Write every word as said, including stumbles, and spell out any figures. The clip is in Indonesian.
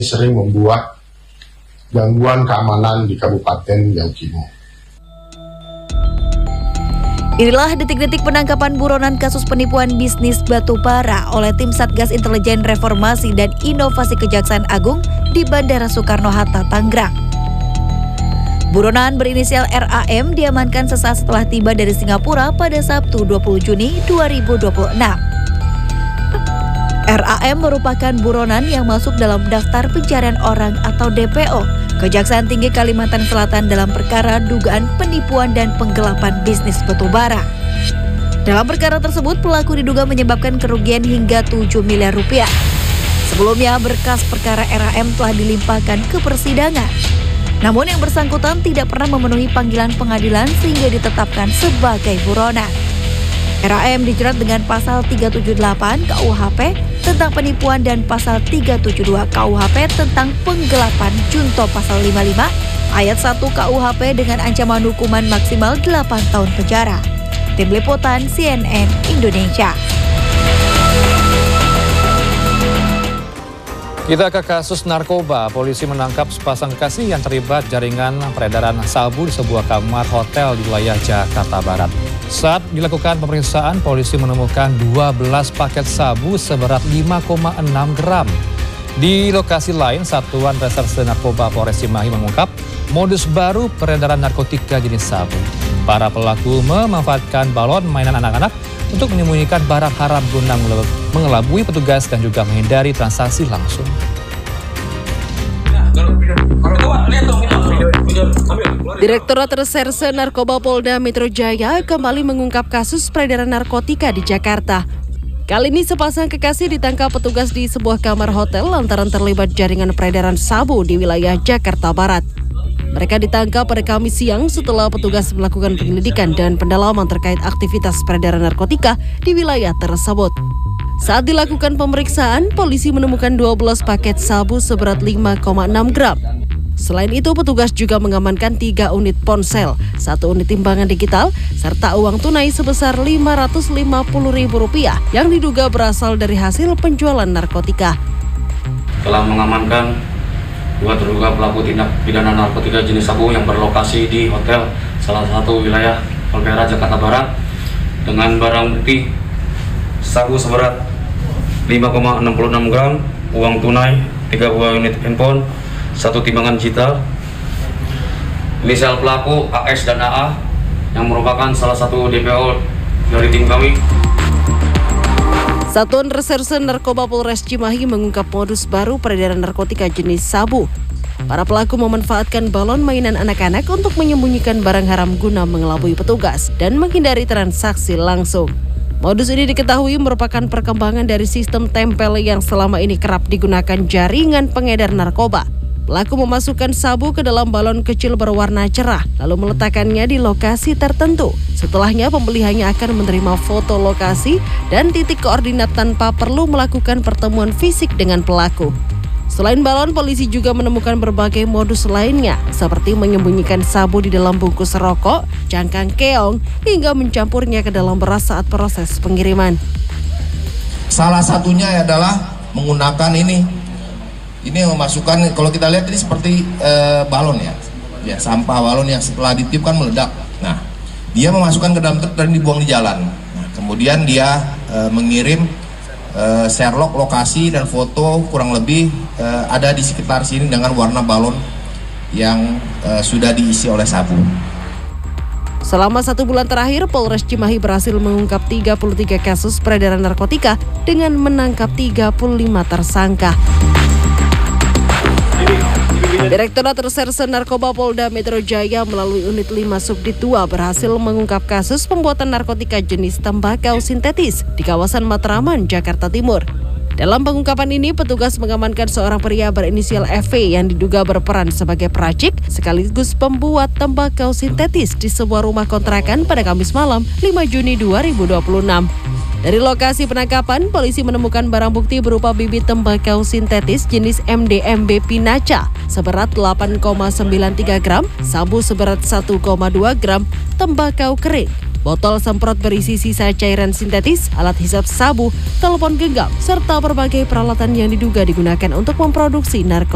sering membuat gangguan keamanan di Kabupaten Yaukimo. Inilah detik-detik penangkapan buronan kasus penipuan bisnis batu bara oleh tim Satgas Intelijen Reformasi dan Inovasi Kejaksaan Agung di Bandara Soekarno-Hatta, Tangerang. Buronan berinisial R A M diamankan sesaat setelah tiba dari Singapura pada Sabtu dua puluh Juni dua ribu dua puluh enam. R A M merupakan buronan yang masuk dalam daftar pencarian orang atau D P O Kejaksaan Tinggi Kalimantan Selatan dalam perkara dugaan penipuan dan penggelapan bisnis batubara. Dalam perkara tersebut, pelaku diduga menyebabkan kerugian hingga tujuh miliar rupiah. Sebelumnya, berkas perkara R A M telah dilimpahkan ke persidangan. Namun yang bersangkutan tidak pernah memenuhi panggilan pengadilan sehingga ditetapkan sebagai buronan. R A M dijerat dengan pasal tiga tujuh delapan K U H P tentang penipuan dan pasal tiga tujuh dua K U H P tentang penggelapan junto pasal lima puluh lima ayat satu K U H P dengan ancaman hukuman maksimal delapan tahun penjara. Tim Liputan C N N Indonesia. Kita ke kasus narkoba. Polisi menangkap sepasang kekasih yang terlibat jaringan peredaran sabu di sebuah kamar hotel di wilayah Jakarta Barat. Saat dilakukan pemeriksaan, polisi menemukan dua belas paket sabu seberat lima koma enam gram. Di lokasi lain, Satuan Reserse Narkoba Polres Cimahi mengungkap modus baru peredaran narkotika jenis sabu. Para pelaku memanfaatkan balon mainan anak-anak untuk menyembunyikan barang haram guna mengelabui petugas dan juga menghindari transaksi langsung. Direktorat Reserse Narkoba Polda Metro Jaya kembali mengungkap kasus peredaran narkotika di Jakarta. Kali ini sepasang kekasih ditangkap petugas di sebuah kamar hotel lantaran terlibat jaringan peredaran sabu di wilayah Jakarta Barat. Mereka ditangkap pada Kamis siang setelah petugas melakukan penyelidikan dan pendalaman terkait aktivitas peredaran narkotika di wilayah tersebut. Saat dilakukan pemeriksaan, polisi menemukan dua belas paket sabu seberat lima koma enam gram. Selain itu, petugas juga mengamankan tiga unit ponsel, satu unit timbangan digital, serta uang tunai sebesar lima ratus lima puluh ribu rupiah yang diduga berasal dari hasil penjualan narkotika. Telah mengamankan dua terduga pelaku tindak pidana narkotika jenis sabu yang berlokasi di hotel salah satu wilayah Palmera, Jakarta Barat dengan barang bukti sabu seberat lima koma enam enam gram, uang tunai, tiga buah unit handphone, satu timbangan digital. Inisial pelaku A S dan A A yang merupakan salah satu D P O dari tim kami. Satuan Reserse Narkoba Polres Cimahi mengungkap modus baru peredaran narkotika jenis sabu. Para pelaku memanfaatkan balon mainan anak-anak untuk menyembunyikan barang haram guna mengelabui petugas dan menghindari transaksi langsung. Modus ini diketahui merupakan perkembangan dari sistem tempel yang selama ini kerap digunakan jaringan pengedar narkoba. Pelaku memasukkan sabu ke dalam balon kecil berwarna cerah, lalu meletakkannya di lokasi tertentu. Setelahnya, pembeli hanya akan menerima foto lokasi dan titik koordinat tanpa perlu melakukan pertemuan fisik dengan pelaku. Selain balon, polisi juga menemukan berbagai modus lainnya, seperti menyembunyikan sabu di dalam bungkus rokok, cangkang keong, hingga mencampurnya ke dalam beras saat proses pengiriman. Salah satunya adalah menggunakan ini. Ini memasukkan, kalau kita lihat ini seperti e, balon ya, ya sampah balon yang setelah ditiupkan meledak. Nah, dia memasukkan ke dalam truk dan dibuang di jalan. Nah, kemudian dia e, mengirim e, Sherlock lokasi dan foto kurang lebih e, ada di sekitar sini dengan warna balon yang e, sudah diisi oleh sabu. Selama satu bulan terakhir, Polres Cimahi berhasil mengungkap tiga puluh tiga kasus peredaran narkotika dengan menangkap tiga puluh lima tersangka. Direktorat Reserse Narkoba Polda Metro Jaya melalui unit lima Subdit dua berhasil mengungkap kasus pembuatan narkotika jenis tembakau sintetis di kawasan Matraman, Jakarta Timur. Dalam pengungkapan ini, petugas mengamankan seorang pria berinisial F V yang diduga berperan sebagai peracik sekaligus pembuat tembakau sintetis di sebuah rumah kontrakan pada Kamis malam lima Juni dua ribu dua puluh enam. Dari lokasi penangkapan, polisi menemukan barang bukti berupa bibit tembakau sintetis jenis M D M B Pinaca seberat delapan koma sembilan tiga gram, sabu seberat satu koma dua gram, tembakau kering, botol semprot berisi sisa cairan sintetis, alat hisap sabu, telepon genggam, serta berbagai peralatan yang diduga digunakan untuk memproduksi narkotika.